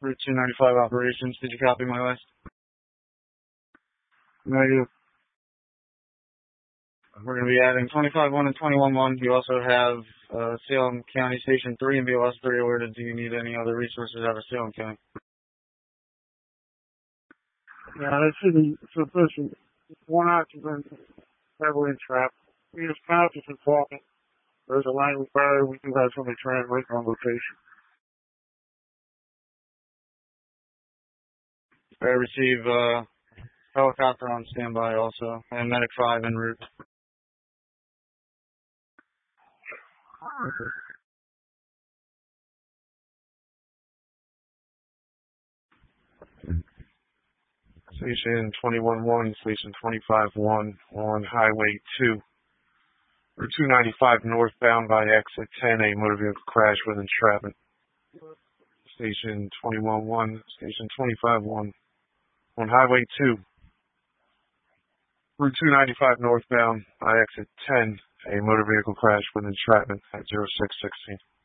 Route 295 operations. Did you copy my list? Negative. We're going to be adding 25-1 and 21-1. You also have Salem County Station 3 and BLS 3 alerted. Do you need any other resources out of Salem County? Yeah, that should be sufficient. One occupant heavily trapped. We just found this important. There's a language barrier. We do have somebody translate on location. I receive helicopter on standby also, and Medic 5 en route. Station 21-1, Station 25-1 on Highway 2. Route 295 northbound by exit 10, a motor vehicle crash with entrapment. Station 21-1, Station 25-1 on Highway 2. Route 295 northbound by exit 10, a motor vehicle crash with entrapment at 0616.